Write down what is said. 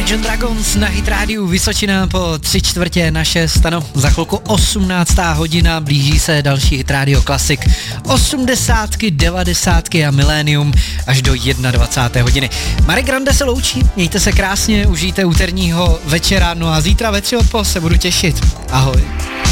Imagine Dragons na Hit Radio Vysočina po 3/4 ano, za chvilku 18. hodina, blíží se další Hit Radio klasik 80, 90 a milénium až do 21. hodiny. Marek Grande se loučí, mějte se krásně, užijte úterního večera, no a zítra ve 3 odpoledne se budu těšit. Ahoj.